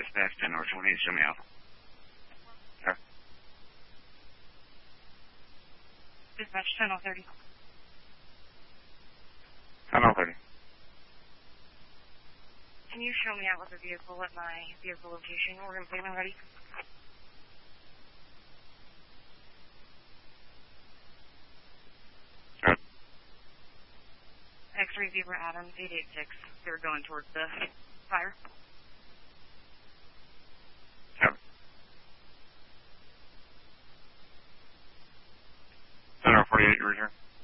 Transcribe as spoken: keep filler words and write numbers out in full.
dispatch ten North twenty, show me out. Sure. Dispatch ten oh thirty. ten oh thirty. Can you show me out with the vehicle at my vehicle location? We're going to play when ready. Sure. X-ray Zebra Adams eight eight six. They're going towards the fire. Sure. Center forty-eight, you return.